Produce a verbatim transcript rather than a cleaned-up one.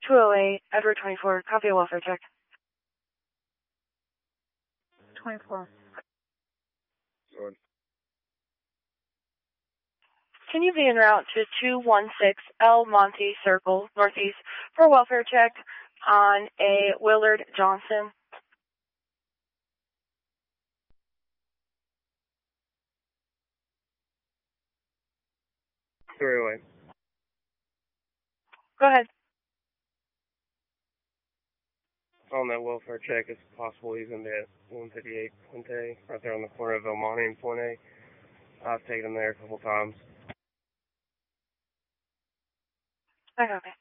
two oh eight, Edward twenty-four, copy a welfare check. twenty-four. Sword. Can you be en route to two one six El Monte Circle, Northeast, for a welfare check on a Willard Johnson? three oh eight. Go ahead. On that welfare check, it's possible he's going to be at one fifty-eight Puente, right there on the corner of El Monte and Puente. I've taken him there a couple times. I got it.